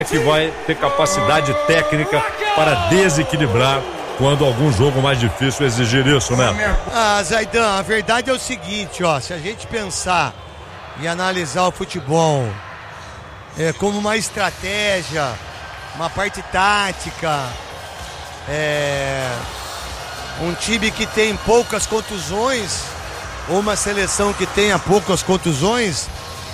que vai ter capacidade técnica para desequilibrar quando algum jogo mais difícil exigir isso, né? Zaidan, a verdade é o seguinte, ó, se a gente pensar e analisar o futebol como uma estratégia, uma parte tática, um time que tem poucas contusões, ou uma seleção que tenha poucas contusões,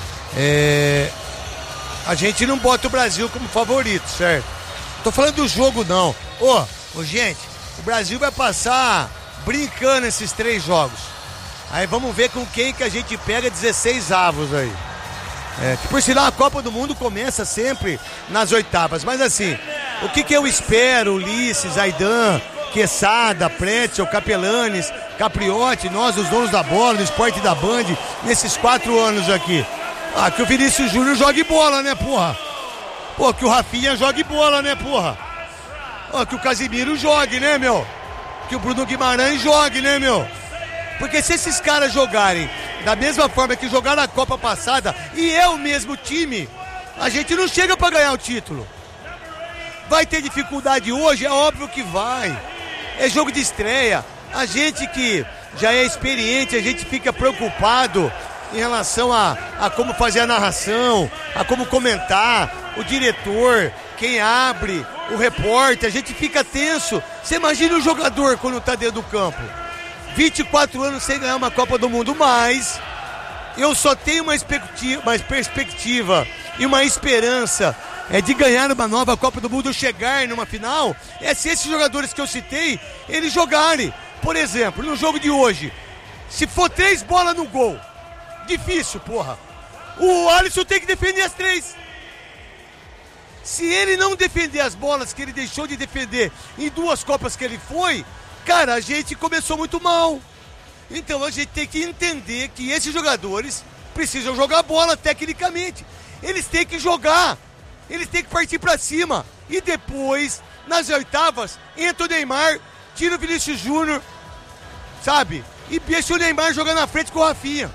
a gente não bota o Brasil como favorito, certo? Tô falando do jogo não. Gente, o Brasil vai passar brincando esses 3 jogos. Aí vamos ver com quem que a gente pega 16 avos aí. Que por sinal a Copa do Mundo começa sempre nas oitavas. Mas assim, o que eu espero, Ulisses, Zaidan, Quesada, Pretzel, Capelanes, Capriotti, nós os donos da bola, do esporte da Band, nesses 4 anos aqui? Que o Vinícius Júnior jogue bola, né, porra? Que o Rafinha jogue bola, né, porra? Que o Casimiro jogue, né, meu? Que o Bruno Guimarães jogue, né, meu? Porque se esses caras jogarem da mesma forma que jogaram na Copa passada e é o mesmo time, a gente não chega pra ganhar o título. Vai ter dificuldade hoje? É óbvio que vai. É jogo de estreia. A gente que já é experiente, a gente fica preocupado em relação a como fazer a narração, a como comentar, o diretor, quem abre, o repórter, a gente fica tenso. Você imagina o jogador quando tá dentro do campo. 24 anos sem ganhar uma Copa do Mundo, mas eu só tenho uma perspectiva e uma esperança de ganhar uma nova Copa do Mundo, chegar numa final, se esses jogadores que eu citei, eles jogarem. Por exemplo, no jogo de hoje, se for 3 bolas no gol, difícil, porra. O Alisson tem que defender as 3. Se ele não defender as bolas que ele deixou de defender em 2 Copas que ele foi, cara, a gente começou muito mal. Então a gente tem que entender que esses jogadores precisam jogar bola tecnicamente. Eles têm que jogar. Eles têm que partir pra cima. E depois, nas oitavas, entra o Neymar, tira o Vinícius Júnior, sabe? E deixa o Neymar jogar na frente com o Rafinha.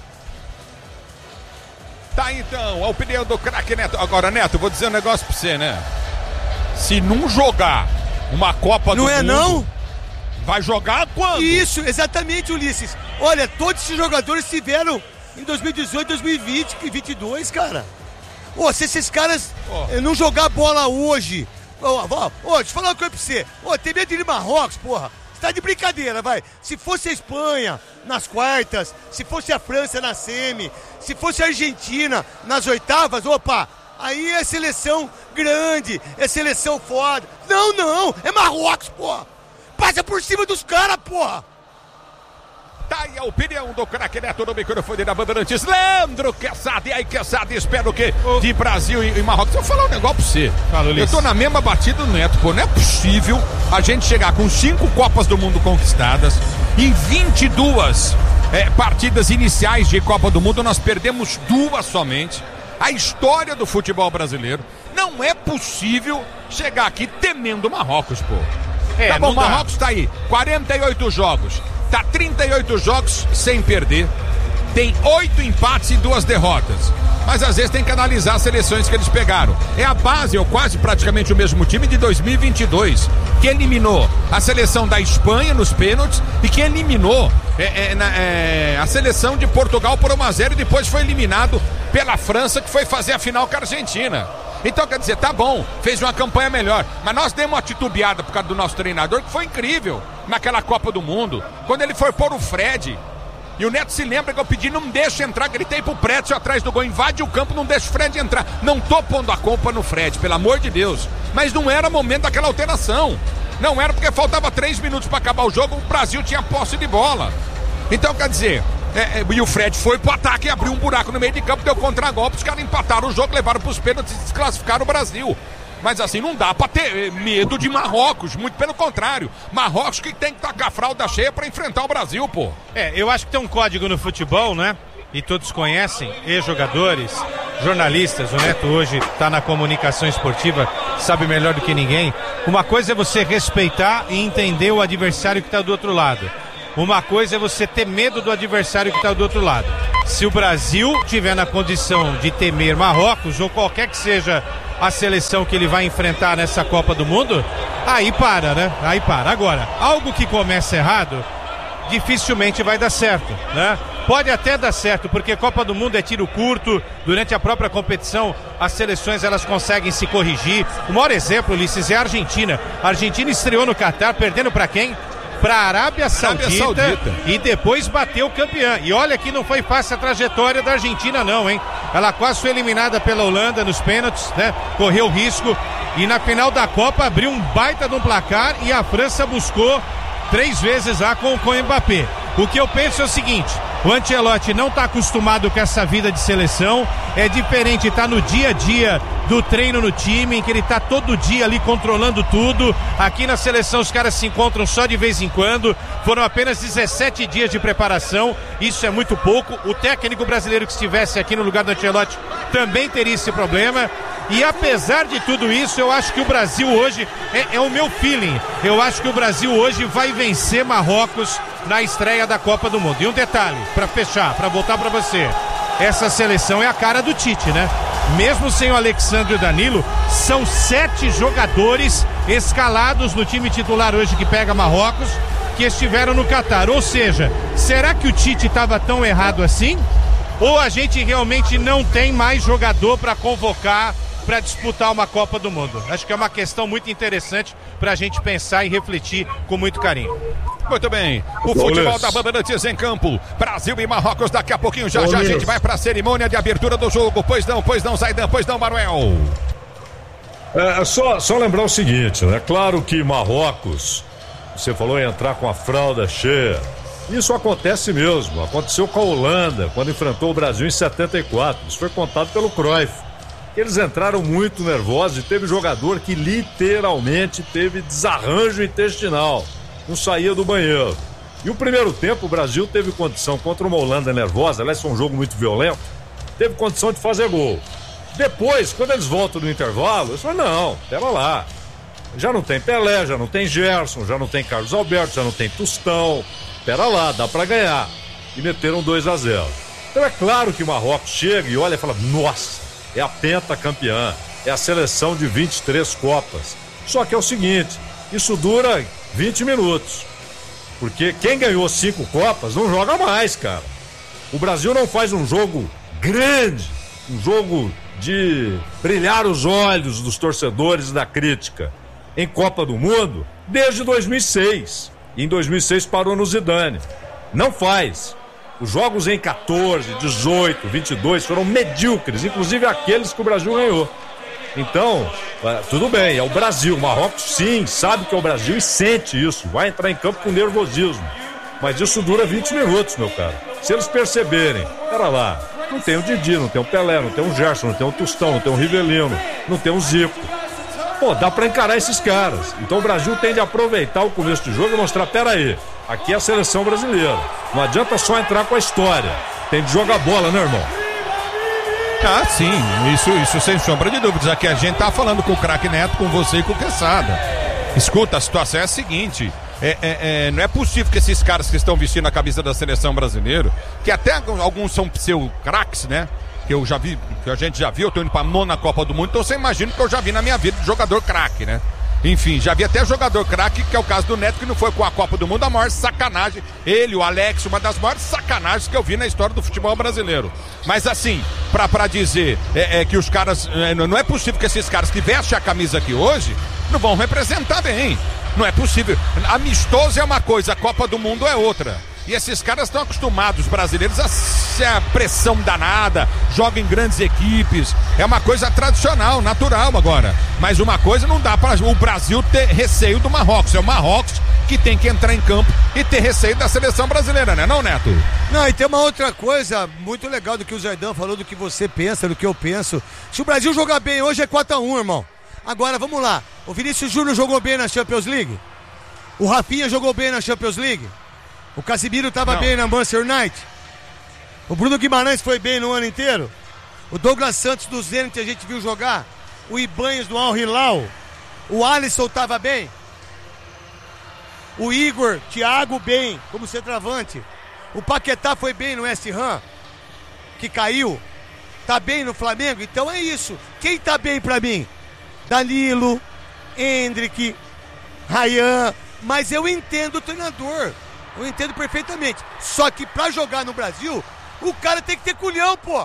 Tá, então, a opinião do craque Neto. Agora, Neto, vou dizer um negócio pra você, né? Se não jogar uma Copa do Mundo... Não? Vai jogar quando? Isso, exatamente, Ulisses. Olha, todos esses jogadores tiveram em 2018, 2020 e 2022, cara. Se esses caras não jogar bola hoje... deixa eu falar uma coisa pra você. Tem medo de ir Marrocos, porra. Você tá de brincadeira, vai. Se fosse a Espanha nas quartas, se fosse a França na semi, se fosse a Argentina nas oitavas, aí é seleção grande, é seleção foda. Não, é Marrocos, porra. Passa por cima dos caras, porra. Tá aí a opinião do craque Neto no microfone da Bandeirantes, Leandro Quesada. E aí, Quesada, espero que de Brasil e Marrocos. Eu vou falar um negócio pra você. Eu tô na mesma batida do Neto, pô. Não é possível a gente chegar com 5 Copas do Mundo conquistadas, em 22 partidas iniciais de Copa do Mundo, nós perdemos 2 somente. A história do futebol brasileiro. Não é possível chegar aqui temendo Marrocos, pô. Tá bom, Marrocos tá aí, 48 jogos, tá 38 jogos sem perder, tem 8 empates e 2 derrotas, mas às vezes tem que analisar as seleções que eles pegaram. É a base, ou quase praticamente o mesmo time de 2022, que eliminou a seleção da Espanha nos pênaltis e que eliminou a seleção de Portugal por 1-0 e depois foi eliminado pela França, que foi fazer a final com a Argentina. Então, quer dizer, tá bom, fez uma campanha melhor, mas nós demos uma titubeada por causa do nosso treinador, que foi incrível naquela Copa do Mundo, quando ele foi pôr o Fred, e o Neto se lembra que eu pedi, não deixa entrar, gritei pro Pretzel atrás do gol, invade o campo, não deixa o Fred entrar. Não tô pondo a culpa no Fred, pelo amor de Deus, mas não era momento daquela alteração, não era porque faltava 3 minutos para acabar o jogo, o Brasil tinha posse de bola. Então, quer dizer... e o Fred foi pro ataque e abriu um buraco no meio de campo, deu contragolpe, os caras empataram o jogo, levaram pros pênaltis e desclassificaram o Brasil. Mas assim, não dá pra ter medo de Marrocos, muito pelo contrário. Marrocos que tem que tacar a fralda cheia pra enfrentar o Brasil, pô. Eu acho que tem um código no futebol, né? E todos conhecem, ex-jogadores, jornalistas. O Neto hoje tá na comunicação esportiva, sabe melhor do que ninguém. Uma coisa é você respeitar e entender o adversário que tá do outro lado. Uma coisa é você ter medo do adversário que está do outro lado. Se o Brasil tiver na condição de temer Marrocos ou qualquer que seja a seleção que ele vai enfrentar nessa Copa do Mundo, aí para, né? Aí para. Agora, algo que começa errado, dificilmente vai dar certo, né? Pode até dar certo, porque Copa do Mundo é tiro curto, durante a própria competição as seleções elas conseguem se corrigir. O maior exemplo, Ulisses, é a Argentina. A Argentina estreou no Catar, perdendo para quem? Para a Arábia Saudita e depois bateu o campeão. E olha que não foi fácil a trajetória da Argentina não, hein? Ela quase foi eliminada pela Holanda nos pênaltis, né? Correu risco e na final da Copa abriu um baita de um placar e a França buscou 3 vezes lá com o Mbappé. O que eu penso é o seguinte: o Ancelotti não está acostumado com essa vida de seleção, é diferente, está no dia a dia do treino no time, em que ele está todo dia ali controlando tudo. Aqui na seleção os caras se encontram só de vez em quando, foram apenas 17 dias de preparação, isso é muito pouco. O técnico brasileiro que estivesse aqui no lugar do Ancelotti também teria esse problema. E apesar de tudo isso, eu acho que o Brasil hoje, é o meu feeling, eu acho que o Brasil hoje vai vencer Marrocos na estreia da Copa do Mundo. E um detalhe, para fechar, para voltar para você, essa seleção é a cara do Tite, né? Mesmo sem o Alexandre e o Danilo, são 7 jogadores escalados no time titular hoje que pega Marrocos, que estiveram no Catar. Ou seja, será que o Tite estava tão errado assim? Ou a gente realmente não tem mais jogador para convocar para disputar uma Copa do Mundo? Acho que é uma questão muito interessante para a gente pensar e refletir com muito carinho. Muito bem, o futebol da Bandeirantes em campo, Brasil e Marrocos, daqui a pouquinho já a gente vai para a cerimônia de abertura do jogo. Pois não, Zaidan, pois não, Manuel. Só lembrar o seguinte, né? Claro que Marrocos, você falou em entrar com a fralda cheia, isso acontece mesmo, aconteceu com a Holanda, quando enfrentou o Brasil em 74, isso foi contado pelo Cruyff. Eles entraram muito nervosos e teve jogador que literalmente teve desarranjo intestinal, não saía do banheiro. E o primeiro tempo o Brasil teve condição contra uma Holanda nervosa, aliás foi um jogo muito violento, teve condição de fazer gol. Depois, quando eles voltam no intervalo, eles falam, não, pera lá, já não tem Pelé, já não tem Gerson, já não tem Carlos Alberto, já não tem Tostão, pera lá, dá pra ganhar. E meteram 2-0. Então é claro que o Marrocos chega e olha e fala, nossa, é a pentacampeã, é a seleção de 23 Copas. Só que é o seguinte, isso dura 20 minutos, porque quem ganhou 5 Copas não joga mais, cara. O Brasil não faz um jogo grande, um jogo de brilhar os olhos dos torcedores e da crítica em Copa do Mundo desde 2006. E em 2006 parou no Zidane. Não faz. Os jogos em 14, 18, 22 foram medíocres, inclusive aqueles que o Brasil ganhou. Então, tudo bem, é o Brasil. O Marrocos, sim, sabe que é o Brasil e sente isso. Vai entrar em campo com nervosismo. Mas isso dura 20 minutos, meu caro. Se eles perceberem, pera lá, não tem o Didi, não tem o Pelé, não tem o Gerson, não tem o Tostão, não tem o Rivelino, não tem o Zico. Pô, dá pra encarar esses caras. Então o Brasil tem de aproveitar o começo do jogo e mostrar, pera aí, aqui é a seleção brasileira. Não adianta só entrar com a história. Tem de jogar bola, né, irmão? Ah, sim, isso sem sombra de dúvidas. Aqui a gente tá falando com o craque Neto, com você e com o Quesada. Escuta, a situação é a seguinte, não é possível que esses caras que estão vestindo a camisa da seleção brasileira, que até alguns são craques, né? Que eu já vi, que a gente já viu, eu tô indo pra 9ª Copa do Mundo, então você imagina que eu já vi na minha vida de jogador craque, né? Enfim, já vi até jogador craque, que é o caso do Neto, que não foi com a Copa do Mundo, a maior sacanagem. Ele, o Alex, uma das maiores sacanagens que eu vi na história do futebol brasileiro. Mas assim, pra dizer que os caras, não é possível que esses caras que vestem a camisa aqui hoje não vão representar bem. Não é possível. Amistoso é uma coisa, a Copa do Mundo é outra. E esses caras estão acostumados, os brasileiros, a ser a pressão danada, jogam em grandes equipes. É uma coisa tradicional, natural agora. Mas uma coisa não dá para o Brasil ter receio do Marrocos. É o Marrocos que tem que entrar em campo e ter receio da seleção brasileira, né, não, Neto? Não, e tem uma outra coisa muito legal do que o Zaidan falou, do que você pensa, do que eu penso. Se o Brasil jogar bem hoje é 4-1, irmão. Agora, vamos lá. O Vinícius Júnior jogou bem na Champions League? O Rafinha jogou bem na Champions League? O Casemiro estava bem na Manchester United? O Bruno Guimarães foi bem no ano inteiro? O Douglas Santos do Zenit a gente viu jogar? O Ibanez do Al Hilal? O Alisson estava bem? O Igor, Thiago bem como centroavante? O Paquetá foi bem no West Ham? Que caiu? Tá bem no Flamengo? Então é isso. Quem tá bem pra mim? Danilo, Hendrick, Ryan. Mas eu entendo o treinador. Eu entendo perfeitamente. Só que pra jogar no Brasil, o cara tem que ter culhão, pô.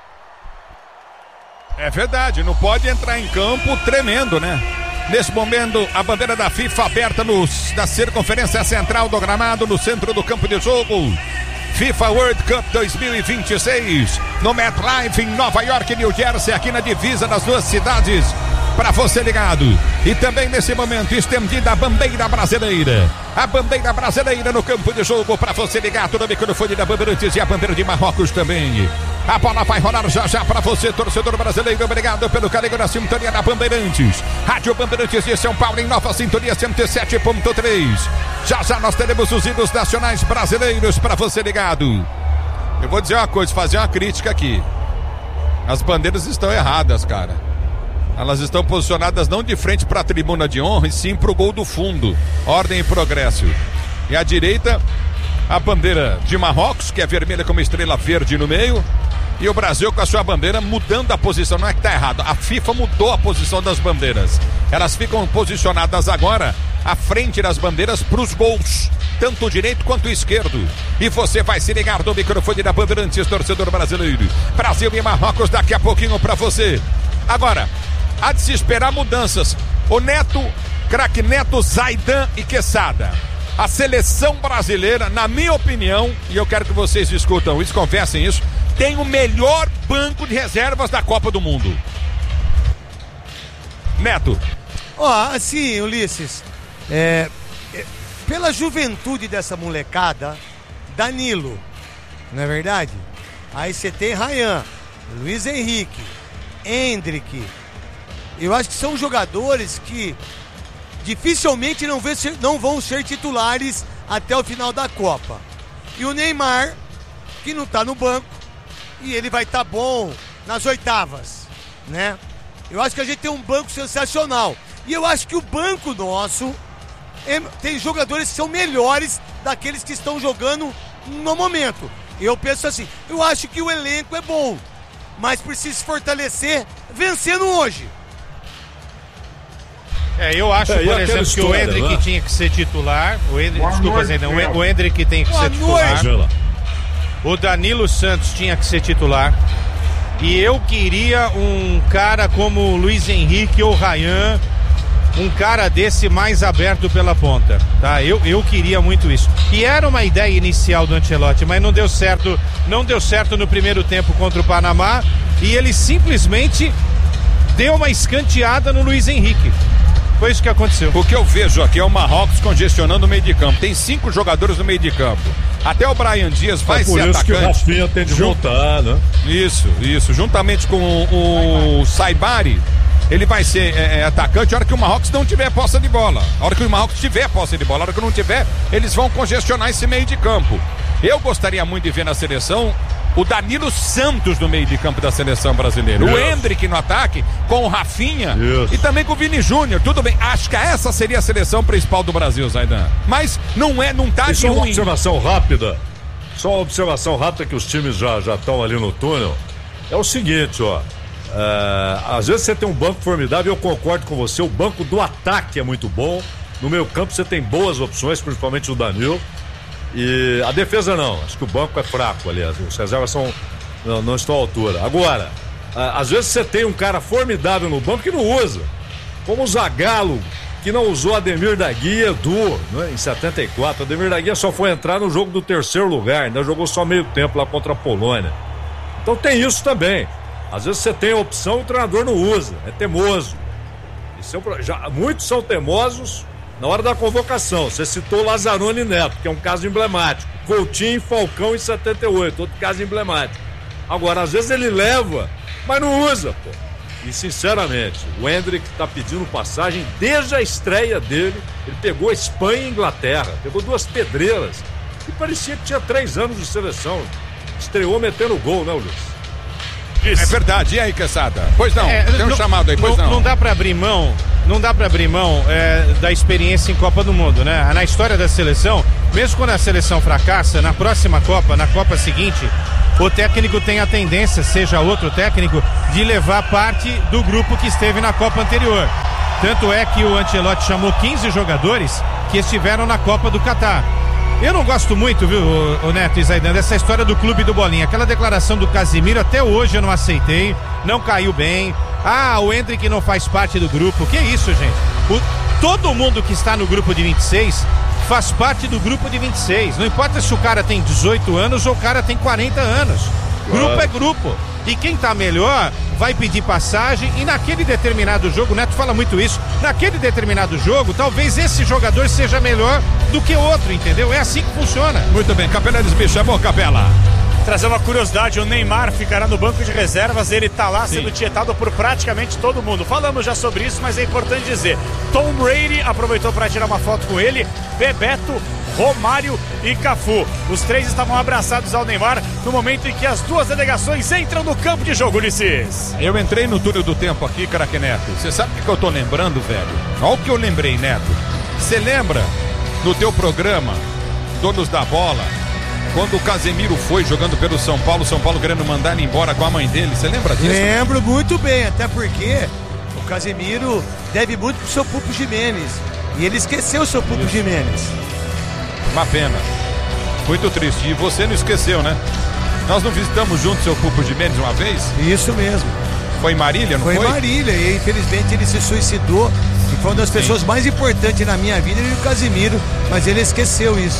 É verdade, não pode entrar em campo tremendo, né? Nesse momento, a bandeira da FIFA aberta na circunferência central do gramado, no centro do campo de jogo. FIFA World Cup 2026, no MetLife, em Nova York e New Jersey, aqui na divisa das duas cidades. Para você ligado. E também nesse momento estendida a bandeira brasileira. A bandeira brasileira no campo de jogo para você ligado no microfone da Bandeirantes e a bandeira de Marrocos também. A bola vai rolar já para você, torcedor brasileiro. Obrigado pelo carinho na sintonia da Bandeirantes. Rádio Bandeirantes de São Paulo em nova sintonia 107.3. Já nós teremos os hinos nacionais brasileiros para você ligado. Eu vou dizer uma coisa, fazer uma crítica aqui. As bandeiras estão erradas, cara. Elas estão posicionadas não de frente para a tribuna de honra, e sim para o gol do fundo. Ordem e progresso. E à direita, a bandeira de Marrocos, que é vermelha com uma estrela verde no meio. E o Brasil com a sua bandeira mudando a posição. Não é que está errado, a FIFA mudou a posição das bandeiras. Elas ficam posicionadas agora à frente das bandeiras para os gols, tanto o direito quanto o esquerdo. E você vai se ligar do microfone da Bandeirantes, torcedor brasileiro. Brasil e Marrocos daqui a pouquinho para você. Agora, há de se esperar mudanças. O Neto, craque Neto, Zaidan e Quesada. A seleção brasileira, na minha opinião, e eu quero que vocês discutam isso, confessem isso, tem o melhor banco de reservas da Copa do Mundo. Neto. Assim, Ulisses, pela juventude dessa molecada, Danilo, não é verdade? Aí você tem Ryan, Luiz Henrique, Hendrick. Eu acho que são jogadores que dificilmente não vão ser titulares até o final da Copa. E o Neymar, que não tá no banco, e ele vai estar bom nas oitavas, né? Eu acho que a gente tem um banco sensacional. E eu acho que o banco nosso tem jogadores que são melhores daqueles que estão jogando no momento. Eu penso assim, eu acho que o elenco é bom, mas precisa se fortalecer vencendo hoje. Eu acho, por exemplo, que o Hendrick tinha que ser titular. O Hendrick tem que ser titular. O Danilo Santos tinha que ser titular. E eu queria um cara como o Luiz Henrique ou Ryan, um cara desse mais aberto pela ponta, tá? Eu queria muito isso. E era uma ideia inicial do Ancelotti, mas não deu certo no primeiro tempo contra o Panamá, e ele simplesmente deu uma escanteada no Luiz Henrique. Foi isso que aconteceu. O que eu vejo aqui é o Marrocos congestionando o meio de campo. Tem 5 jogadores no meio de campo. Até o Brian Dias vai ser atacante. Por isso que o Rafinha tem de voltar, né? Isso. Juntamente com o Saibari, ele vai ser atacante a hora que o Marrocos não tiver posse de bola. A hora que o Marrocos tiver posse de bola, a hora que não tiver, eles vão congestionar esse meio de campo. Eu gostaria muito de ver na seleção o Danilo Santos no meio de campo da seleção brasileira. O Hendrick no ataque, com o Rafinha e também com o Vini Júnior. Tudo bem, acho que essa seria a seleção principal do Brasil, Zaidan. Mas não tá de ruim. Só uma observação rápida que os times já estão ali no túnel. É o seguinte, às vezes você tem um banco formidável, eu concordo com você, o banco do ataque é muito bom. No meio campo você tem boas opções, principalmente o Danilo. E a defesa não, acho que o banco é fraco, aliás, os reservas não estão à altura. Agora, às vezes você tem um cara formidável no banco que não usa, como o Zagallo, que não usou Ademir da Guia em 74. Ademir da Guia só foi entrar no jogo do terceiro lugar, ainda jogou só meio tempo lá contra a Polônia. Então tem isso também. Às vezes você tem a opção e o treinador não usa, é temoso. Muitos são temosos na hora da convocação. Você citou Lazzaroni e Neto, que é um caso emblemático. Coutinho e Falcão em 78, outro caso emblemático. Agora, às vezes ele leva, mas não usa, pô. E sinceramente, o Hendrick tá pedindo passagem desde a estreia dele. Ele pegou Espanha e Inglaterra, pegou 2 pedreiras e parecia que tinha 3 anos de seleção. Estreou metendo gol, né, Luiz? Isso. É verdade, e aí, Quesada? Pois não, tem um chamado aí, pois não. Não dá pra abrir mão da experiência em Copa do Mundo, né? Na história da seleção, mesmo quando a seleção fracassa, na próxima Copa, na Copa seguinte, o técnico tem a tendência, seja outro técnico, de levar parte do grupo que esteve na Copa anterior. Tanto é que o Ancelotti chamou 15 jogadores que estiveram na Copa do Catar. Eu não gosto muito, viu, o Neto e Zaidan, dessa história do clube do Bolinha. Aquela declaração do Casimiro, até hoje eu não aceitei, não caiu bem. O Endrick não faz parte do grupo. Que isso, gente? Todo mundo que está no grupo de 26 faz parte do grupo de 26. Não importa se o cara tem 18 anos ou o cara tem 40 anos. Grupo é grupo. E quem tá melhor vai pedir passagem, e naquele determinado jogo, o Neto fala muito isso, naquele determinado jogo, talvez esse jogador seja melhor do que outro, entendeu? É assim que funciona. Muito bem, Capela me chamou, Capela. Trazer uma curiosidade, o Neymar ficará no banco de reservas, ele tá lá sendo tietado por praticamente todo mundo. Falamos já sobre isso, mas é importante dizer, Tom Brady aproveitou para tirar uma foto com ele, Bebeto, Romário e Cafu. Os três estavam abraçados ao Neymar no momento em que as duas delegações entram no campo de jogo, Ulisses. Eu entrei no túnel do tempo aqui, craque Neto. Você sabe o que eu tô lembrando, velho? Olha o que eu lembrei, Neto. Você lembra no teu programa, Donos da Bola, quando o Casemiro foi jogando pelo São Paulo querendo mandar ele embora com a mãe dele? Você lembra disso? Lembro muito bem, até porque o Casemiro deve muito pro seu Pupo Gimenez. E ele esqueceu o seu Pupo Gimenez. Uma pena. Muito triste. E você não esqueceu, né? Nós não visitamos juntos seu Pupo Gimenez uma vez? Isso mesmo. Foi em Marília, não foi? Foi em Marília, e infelizmente ele se suicidou. E foi uma das pessoas mais importantes na minha vida, ele e o Casemiro. Mas ele esqueceu isso.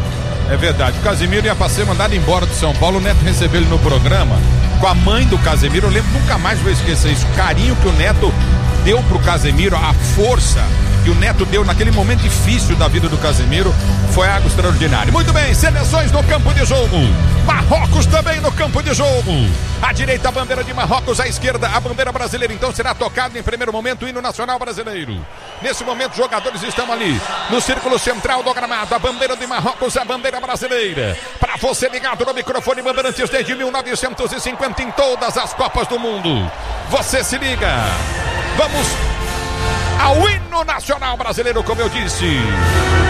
É verdade, o Casemiro ia para ser mandado embora do São Paulo, o Neto recebeu ele no programa com a mãe do Casemiro. Eu lembro, nunca mais vou esquecer isso, o carinho que o Neto deu pro Casemiro, a força que o Neto deu naquele momento difícil da vida do Casemiro, foi algo extraordinário. Muito bem, seleções no campo de jogo, Marrocos também no campo de jogo, à direita a bandeira de Marrocos, à esquerda a bandeira brasileira. Então será tocado em primeiro momento o hino nacional brasileiro. Nesse momento os jogadores estão ali no círculo central do gramado, a bandeira de Marrocos, a bandeira brasileira. Para você ligado no microfone Bandeirantes desde 1950 em todas as Copas do Mundo, você se liga. Vamos ao hino nacional brasileiro, como eu disse.